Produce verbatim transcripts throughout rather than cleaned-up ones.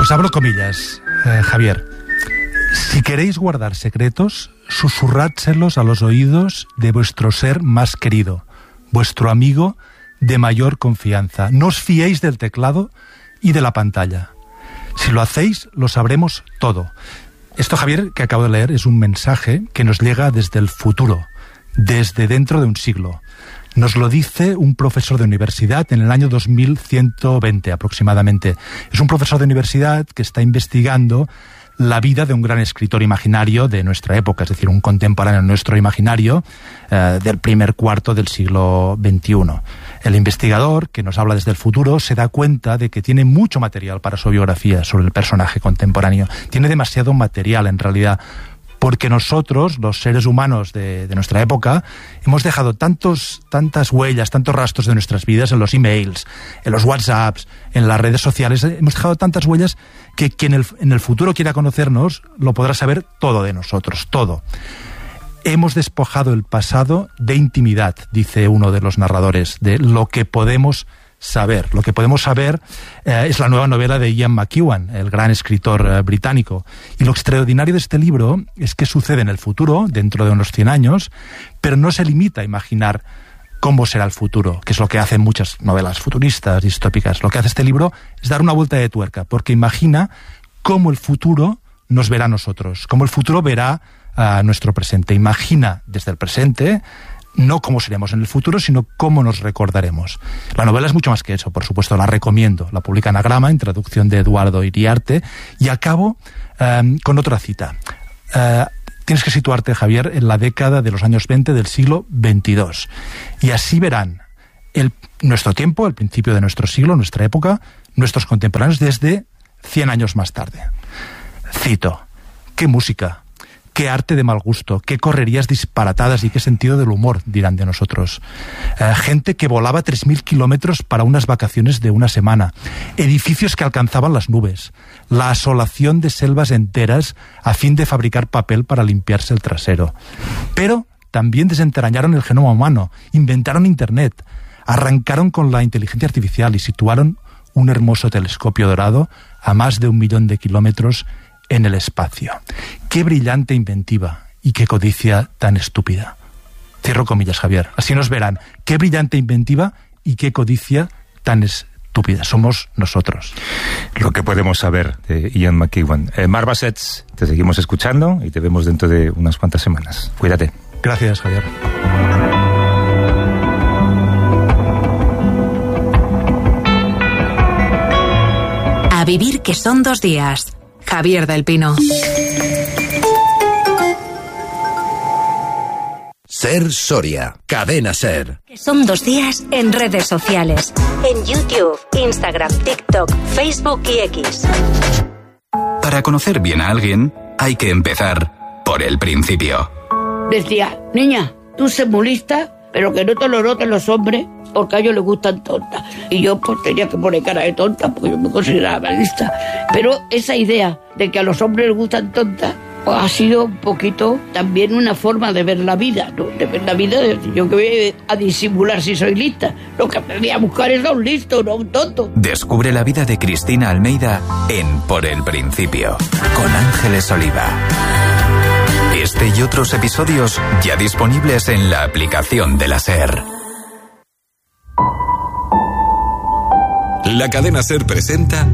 Pues abro comillas, eh, Javier. Si queréis guardar secretos, susurrádselos a los oídos de vuestro ser más querido, vuestro amigo de mayor confianza. No os fiéis del teclado y de la pantalla. Si lo hacéis, lo sabremos todo. Esto, Javier, que acabo de leer, es un mensaje que nos llega desde el futuro, desde dentro de un siglo. Nos lo dice un profesor de universidad en el año dos mil ciento veinte aproximadamente. Es un profesor de universidad que está investigando la vida de un gran escritor imaginario de nuestra época, es decir, un contemporáneo nuestro imaginario eh, del primer cuarto del siglo veintiuno. El investigador, que nos habla desde el futuro, se da cuenta de que tiene mucho material para su biografía sobre el personaje contemporáneo. Tiene demasiado material, en realidad, porque nosotros, los seres humanos de, de nuestra época, hemos dejado tantos, tantas huellas, tantos rastros de nuestras vidas en los emails, en los WhatsApps, en las redes sociales. Hemos dejado tantas huellas que quien en el, en el futuro quiera conocernos lo podrá saber todo de nosotros, todo. Hemos despojado el pasado de intimidad, dice uno de los narradores, de lo que podemos saber. Lo que podemos saber eh, es la nueva novela de Ian McEwan, el gran escritor eh, británico. Y lo extraordinario de este libro es que sucede en el futuro, dentro de unos cien años, pero no se limita a imaginar cómo será el futuro, que es lo que hacen muchas novelas futuristas, distópicas. Lo que hace este libro es dar una vuelta de tuerca, porque imagina cómo el futuro nos verá a nosotros, cómo el futuro verá a nuestro presente. Imagina desde el presente no cómo seremos en el futuro, sino cómo nos recordaremos. La novela es mucho más que eso, por supuesto, la recomiendo. La publica Anagrama, en traducción de Eduardo Iriarte, y acabo eh, con otra cita. Eh, tienes que situarte, Javier, en la década de los años veinte del siglo veintidós. Y así verán el, nuestro tiempo, el principio de nuestro siglo, nuestra época, nuestros contemporáneos desde cien años más tarde. Cito: «Qué música, qué arte de mal gusto, qué correrías disparatadas y qué sentido del humor», dirán de nosotros. Eh, gente que volaba tres mil kilómetros para unas vacaciones de una semana. Edificios que alcanzaban las nubes. La asolación de selvas enteras a fin de fabricar papel para limpiarse el trasero. Pero también desentrañaron el genoma humano, inventaron Internet, arrancaron con la inteligencia artificial y situaron un hermoso telescopio dorado a más de un millón de kilómetros en el espacio. Qué brillante inventiva y qué codicia tan estúpida. Cierro comillas, Javier. Así nos verán. Qué brillante inventiva y qué codicia tan estúpida. Somos nosotros. Lo que podemos saber de Ian McEwan. Eh, Marc Bassets, te seguimos escuchando y te vemos dentro de unas cuantas semanas. Cuídate. Gracias, Javier. A vivir, que son dos días. Javier del Pino. Ser Soria, Cadena Ser. Que son dos días en redes sociales. En YouTube, Instagram, TikTok, Facebook y X. Para conocer bien a alguien, hay que empezar por el principio. Decía: niña, tú sé muy lista, pero que no te lo noten los hombres, porque a ellos les gustan tontas. Y yo pues tenía que poner cara de tonta, porque yo me consideraba lista. Pero esa idea de que a los hombres les gustan tontas, pues ha sido un poquito también una forma de ver la vida, ¿no? De ver la vida, de yo que voy a disimular si soy lista. Lo que aprendí a buscar es a un listo, no a un tonto. Descubre la vida de Cristina Almeida en Por el Principio, con Ángeles Oliva. Este y otros episodios ya disponibles en la aplicación de la SER. La cadena SER presenta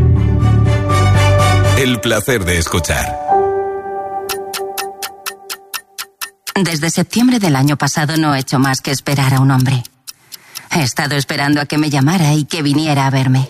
El placer de escuchar. Desde septiembre del año pasado no he hecho más que esperar a un hombre. He estado esperando a que me llamara y que viniera a verme.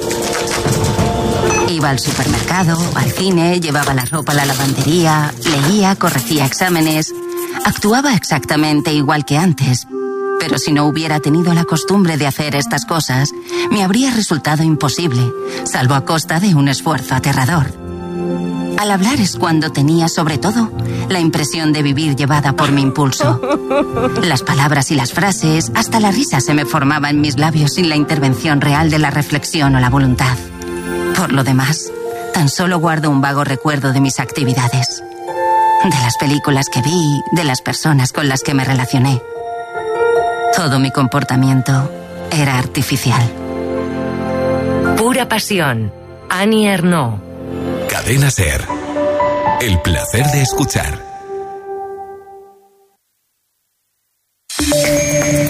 Iba al supermercado, al cine, llevaba la ropa a la lavandería, leía, corregía exámenes. Actuaba exactamente igual que antes. Pero si no hubiera tenido la costumbre de hacer estas cosas, me habría resultado imposible, salvo a costa de un esfuerzo aterrador. Al hablar es cuando tenía, sobre todo, la impresión de vivir llevada por mi impulso. Las palabras y las frases, hasta la risa se me formaba en mis labios sin la intervención real de la reflexión o la voluntad. Por lo demás, tan solo guardo un vago recuerdo de mis actividades, de las películas que vi, de las personas con las que me relacioné. Todo mi comportamiento era artificial. Pura pasión. Annie Ernaux. Cadena SER. El placer de escuchar.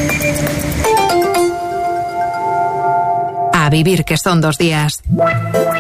A vivir, que son dos días.